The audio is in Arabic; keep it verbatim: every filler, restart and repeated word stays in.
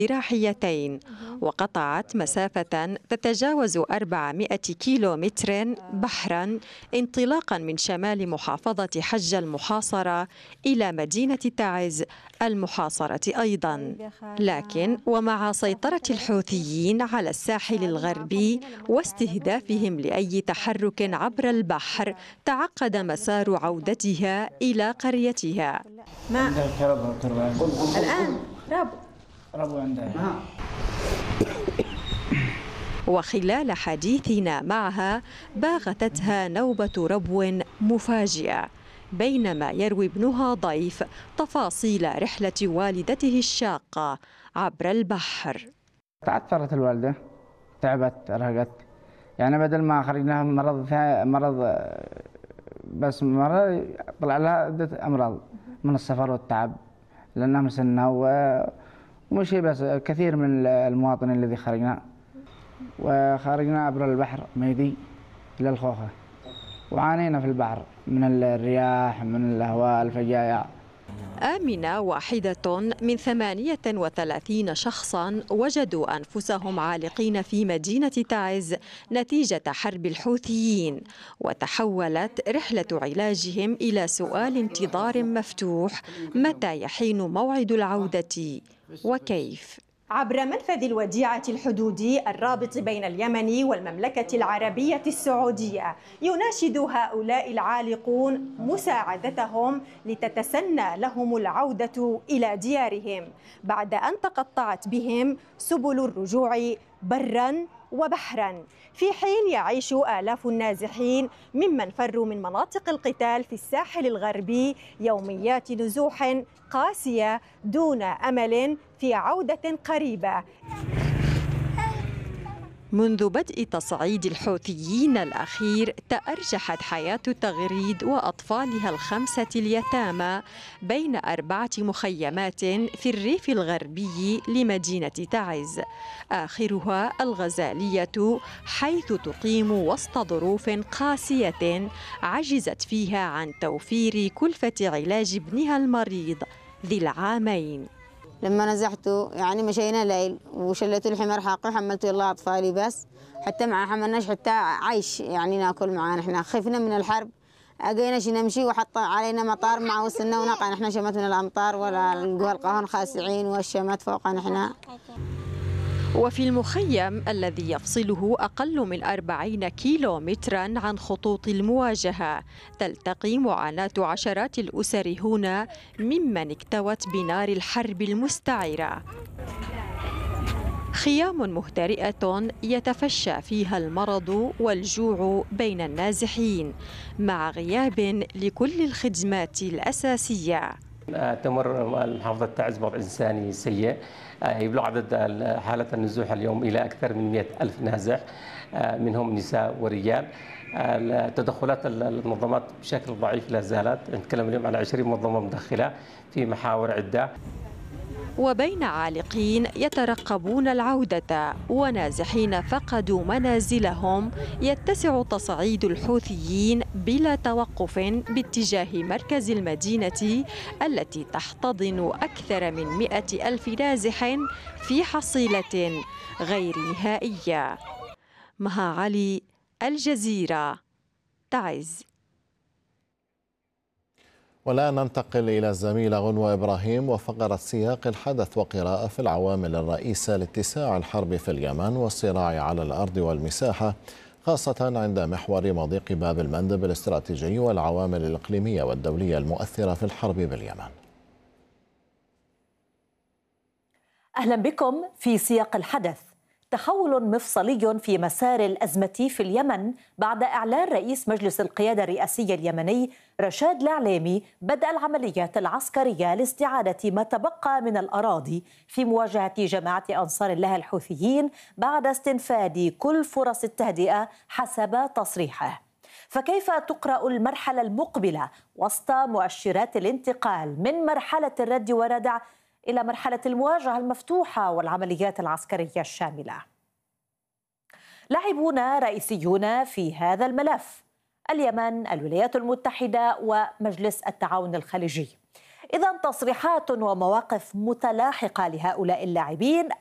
جراحيتين، وقطعت مسافة تتجاوز أربعمائة كيلو متر بحرا انطلاقا من شمال محافظة حجة المحاصرة إلى مدينة تعز المحاصرة أيضا. لكن ومع سيطرة الحوثيين على الساحل الغربي واستهدافهم لأي تحرك عبر البحر، تعقد مسار عودتها إلى قريتها. ما الآن رابو رابو عندها. وخلال حديثنا معها باغتتها نوبة ربو مفاجئة بينما يروي ابنها ضيف تفاصيل رحلة والدته الشاقة عبر البحر. تعثرت الوالدة، تعبت، أرهقت، يعني بدل ما خرجناها مرض مرض بس مرض طلع لها عدة أمراض من السفر والتعب لأنها مسنة، ومش هي بس، كثير من المواطنين الذي خرجنا وخرجنا عبر البحر ميدي إلى الخوخة، وعانينا في البحر من الرياح، من الهواء، الفجايع. آمنة واحدة من ثمانية وثلاثين شخصا وجدوا أنفسهم عالقين في مدينة تعز نتيجة حرب الحوثيين، وتحولت رحلة علاجهم إلى سؤال انتظار مفتوح: متى يحين موعد العودة وكيف؟ عبر منفذ الوديعة الحدودي الرابط بين اليمن والمملكة العربية السعودية، يناشد هؤلاء العالقون مساعدتهم لتتسنى لهم العودة إلى ديارهم بعد أن تقطعت بهم سبل الرجوع برا وبحرا، في حين يعيش آلاف النازحين ممن فروا من مناطق القتال في الساحل الغربي يوميات نزوح قاسية دون أمل في عودة قريبة. منذ بدء تصعيد الحوثيين الأخير تأرجحت حياة تغريد وأطفالها الخمسة اليتامى بين أربعة مخيمات في الريف الغربي لمدينة تعز، آخرها الغزالية، حيث تقيم وسط ظروف قاسية عجزت فيها عن توفير كلفة علاج ابنها المريض ذي العامين. لما نزحته يعني مشينا ليل وشلت الحمار حاقي وحملت الله أطفالي، بس حتى مع حملناش حتى عيش يعني ناكل معانا، احنا خفنا من الحرب، اجيناش نمشي وحط علينا مطار مع وصلنا ونقع، احنا شمت من الامطار ولا القوى القهون خاسعين والشمات فوقنا احنا. وفي المخيم الذي يفصله أقل من أربعين كيلو مترا عن خطوط المواجهة، تلتقي معاناة عشرات الأسر هنا ممن اكتوت بنار الحرب المستعرة. خيام مهترئة يتفشى فيها المرض والجوع بين النازحين مع غياب لكل الخدمات الأساسية. تمر محافظة تعز بوضع إنساني سيء، يبلغ عدد حالة النزوح اليوم إلى أكثر من مئة ألف نازح، منهم نساء ورجال. تدخلات المنظمات بشكل ضعيف لا زالت، نتكلم اليوم عن عشرين منظمة مدخلة في محاور عدة. وبين عالقين يترقبون العودة ونازحين فقدوا منازلهم، يتسع تصعيد الحوثيين بلا توقف باتجاه مركز المدينة التي تحتضن أكثر من مئة ألف نازح في حصيلة غير نهائية. مها علي، الجزيرة، تعز. والآن ننتقل إلى الزميلة غنوة إبراهيم وفقرة سياق الحدث وقراءة في العوامل الرئيسة لاتساع الحرب في اليمن والصراع على الأرض والمساحة، خاصة عند محور مضيق باب المندب الاستراتيجي والعوامل الإقليمية والدولية المؤثرة في الحرب باليمن. أهلا بكم في سياق الحدث. تحول مفصلي في مسار الأزمة في اليمن بعد إعلان رئيس مجلس القيادة الرئاسي اليمني رشاد العليمي بدء العمليات العسكرية لاستعادة ما تبقى من الأراضي في مواجهة جماعة أنصار الله الحوثيين بعد استنفاد كل فرص التهدئة حسب تصريحه. فكيف تقرأ المرحلة المقبلة وسط مؤشرات الانتقال من مرحلة الرد وردع إلى مرحلة المواجهة المفتوحة والعمليات العسكرية الشاملة؟ لاعبون رئيسيون في هذا الملف: اليمن، الولايات المتحدة، ومجلس التعاون الخليجي. إذن تصريحات ومواقف متلاحقة لهؤلاء اللاعبين